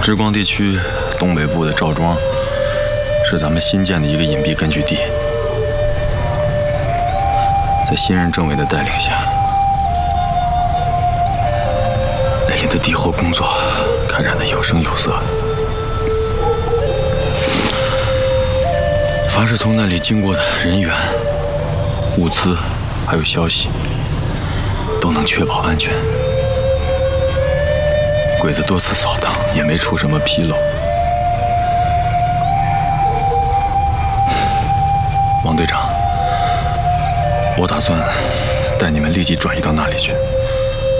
之光地区东北部的赵庄是咱们新建的一个隐蔽根据地，在新任政委的带领下，那里的敌后工作开展得有声有色。凡是从那里经过的人员、物资，还有消息，都能确保安全。鬼子多次扫荡，也没出什么纰漏。王队长，我打算带你们立即转移到那里去。